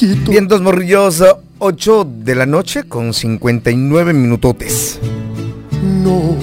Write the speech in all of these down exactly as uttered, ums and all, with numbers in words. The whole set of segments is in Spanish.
chiquito. Vientos morrillos, ocho de la noche con cincuenta y nueve minutotes. No.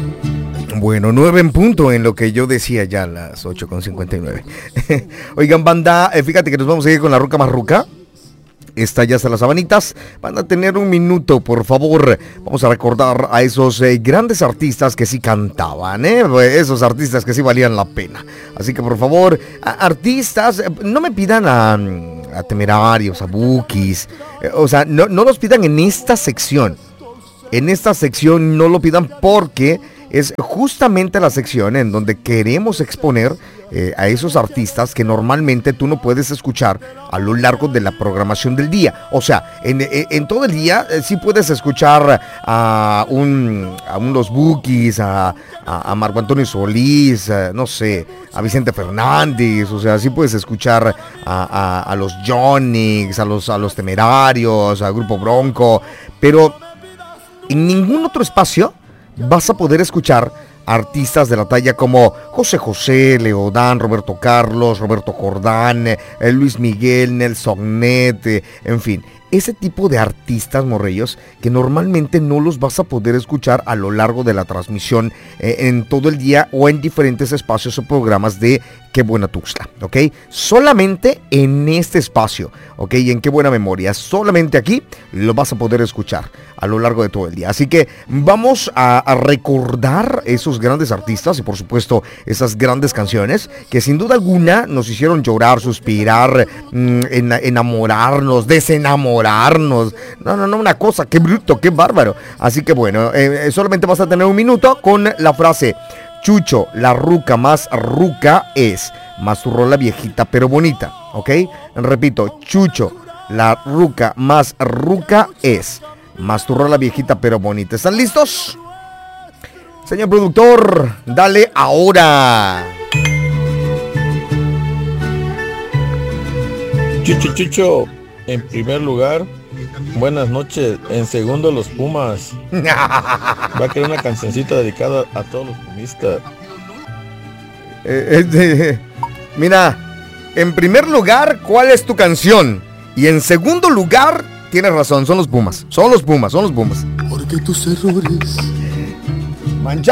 Bueno, nueve en punto en lo que yo decía ya, las ocho con cincuenta y nueve. Oigan, banda, eh, fíjate que nos vamos a ir con la ruca más ruca. Está ya hasta las sabanitas. Van a tener un minuto, por favor. Vamos a recordar a esos eh, grandes artistas que sí cantaban, ¿eh? Esos artistas que sí valían la pena. Así que, por favor, a, artistas, eh, no me pidan a, a Temerarios, a Bukis. Eh, o sea, no, no los pidan en esta sección. En esta sección no lo pidan porque es justamente la sección en donde queremos exponer eh, a esos artistas que normalmente tú no puedes escuchar a lo largo de la programación del día. O sea, en, en, en todo el día eh, sí puedes escuchar a un a unos Bukis, a, a, a Marco Antonio Solís, a, no sé, a Vicente Fernández. O sea, sí puedes escuchar a, a, a los Yonix, a los, a los Temerarios, a Grupo Bronco, pero en ningún otro espacio vas a poder escuchar artistas de la talla como José José, Leodán, Roberto Carlos, Roberto Jordán, eh, Luis Miguel, Nelson Net, eh, en fin. Ese tipo de artistas, morrillos, que normalmente no los vas a poder escuchar a lo largo de la transmisión eh, en todo el día o en diferentes espacios o programas de Qué Buena Tuxtla, ¿ok? Solamente en este espacio, ¿ok? Y en Qué Buena Memoria, solamente aquí lo vas a poder escuchar a lo largo de todo el día. Así que vamos a, a recordar esos grandes artistas y por supuesto esas grandes canciones que sin duda alguna nos hicieron llorar, suspirar, mmm, en, enamorarnos, desenamorarnos. No, no, no, una cosa, qué bruto, qué bárbaro. Así que bueno, eh, solamente vas a tener un minuto con la frase: Chucho, la ruca más ruca es. Más tu rola viejita pero bonita, ¿ok? Repito, Chucho, la ruca más ruca es. Más tu rola viejita pero bonita. ¿Están listos? Señor productor, dale ahora. Chucho, Chucho, en primer lugar, buenas noches. En segundo, los Pumas. Va a quedar una cancioncita dedicada a todos los pumistas. Eh, eh, mira, en primer lugar, ¿cuál es tu canción? Y en segundo lugar, tienes razón, son los Pumas. Son los Pumas, son los Pumas. Porque tus errores Mancha.